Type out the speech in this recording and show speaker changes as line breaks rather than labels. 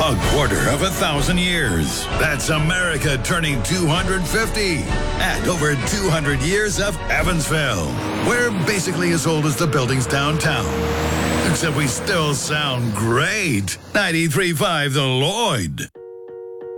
A quarter of 1,000 years. That's America turning 250. And over 200 years of Evansville. We're basically as old as the buildings downtown. Except we still sound great. 93.5 The Lloyd.